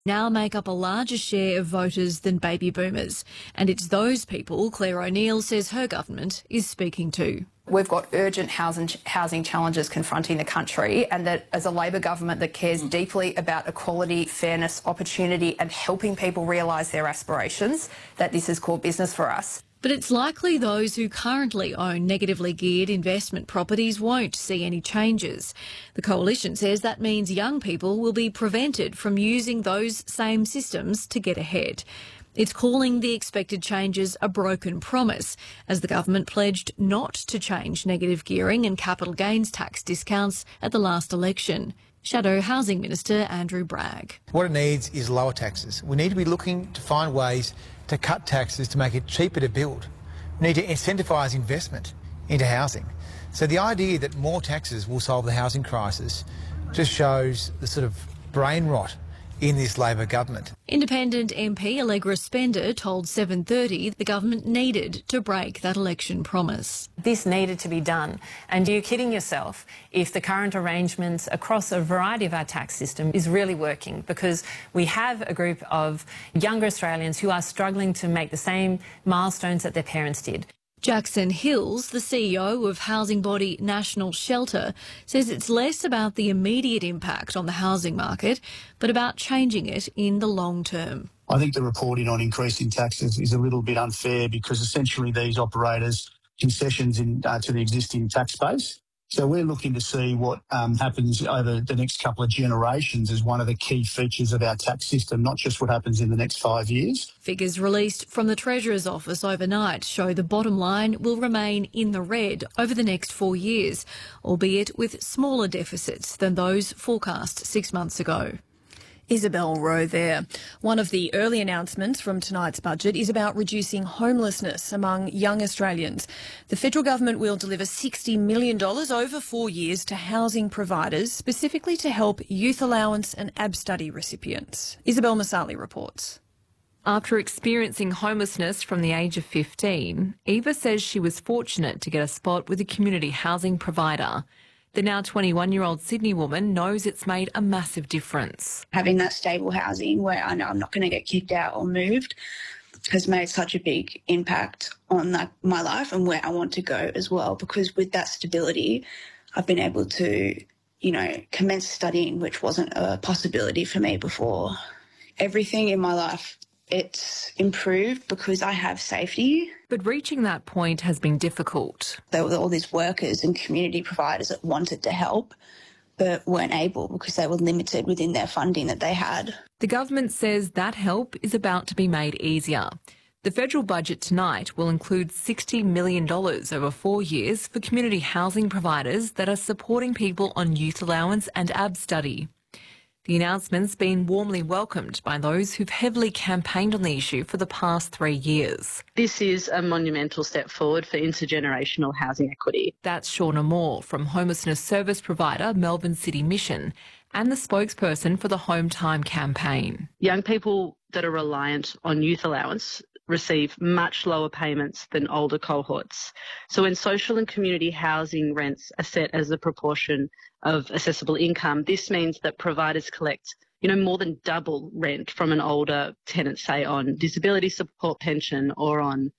now make up a larger share of voters than baby boomers. And it's those people Claire O'Neill says her government is speaking to. We've got urgent housing challenges confronting the country, and that as a Labor government that cares deeply about equality, fairness, opportunity and helping people realise their aspirations, that this is core business for us. But it's likely those who currently own negatively geared investment properties won't see any changes. The Coalition says that means young people will be prevented from using those same systems to get ahead. It's calling the expected changes a broken promise, as the government pledged not to change negative gearing and capital gains tax discounts at the last election. Shadow Housing Minister Andrew Bragg. What it needs is lower taxes. We need to be looking to find ways to cut taxes to make it cheaper to build. We need to incentivise investment into housing. So the idea that more taxes will solve the housing crisis just shows the sort of brain rot in this Labor government. Independent MP Allegra Spender told 7:30 the government needed to break that election promise. This needed to be done. And you're kidding yourself if the current arrangements across a variety of our tax system is really working, because we have a group of younger Australians who are struggling to make the same milestones that their parents did. Jackson Hills, the CEO of housing body National Shelter, says it's less about the immediate impact on the housing market, but about changing it in the long term. I think the reporting on increasing taxes is a little bit unfair, because essentially these operators concessions to the existing tax base. So we're looking to see what happens over the next couple of generations as one of the key features of our tax system, not just what happens in the next 5 years. Figures released from the Treasurer's office overnight show the bottom line will remain in the red over the next 4 years, albeit with smaller deficits than those forecast 6 months ago. Isabel Rowe there. One of the early announcements from tonight's budget is about reducing homelessness among young Australians. The federal government will deliver $60 million over 4 years to housing providers, specifically to help youth allowance and ABStudy recipients. Isabel Masali reports. After experiencing homelessness from the age of 15, Eva says she was fortunate to get a spot with a community housing provider. The now 21-year-old Sydney woman knows it's made a massive difference. Having that stable housing where I know I'm not going to get kicked out or moved has made such a big impact on my life and where I want to go as well, because with that stability, I've been able to, commence studying, which wasn't a possibility for me before. Everything in my life, it's improved because I have safety. But reaching that point has been difficult. There were all these workers and community providers that wanted to help but weren't able because they were limited within their funding that they had. The government says that help is about to be made easier. The federal budget tonight will include $60 million over 4 years for community housing providers that are supporting people on youth allowance and ABStudy. The announcement's been warmly welcomed by those who've heavily campaigned on the issue for the past 3 years. This is a monumental step forward for intergenerational housing equity. That's Shauna Moore from homelessness service provider Melbourne City Mission and the spokesperson for the Home Time campaign. Young people that are reliant on youth allowance receive much lower payments than older cohorts. So when social and community housing rents are set as a proportion of accessible income, this means that providers collect, more than double rent from an older tenant, say on disability support pension or on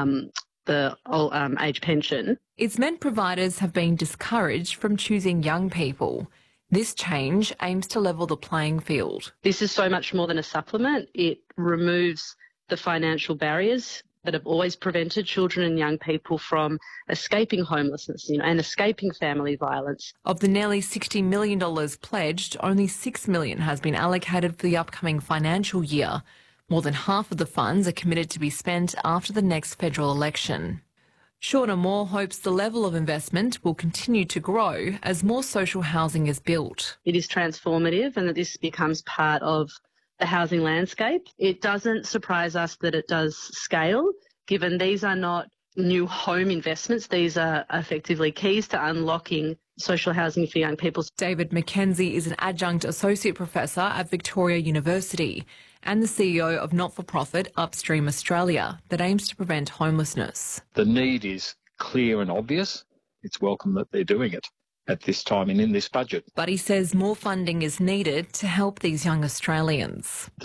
the age pension. It's meant providers have been discouraged from choosing young people. This change aims to level the playing field. This is so much more than a supplement. It removes the financial barriers that have always prevented children and young people from escaping homelessness, and escaping family violence. Of the nearly $60 million pledged, only $6 million has been allocated for the upcoming financial year. More than half of the funds are committed to be spent after the next federal election. Shauna Moore hopes the level of investment will continue to grow as more social housing is built. It is transformative, and that this becomes part of the housing landscape. It doesn't surprise us that it does scale, given these are not new home investments. These are effectively keys to unlocking social housing for young people. David McKenzie is an adjunct associate professor at Victoria University and the CEO of not-for-profit Upstream Australia that aims to prevent homelessness. The need is clear and obvious. It's welcome that they're doing it. at this time and in this budget. But he says more funding is needed to help these young Australians.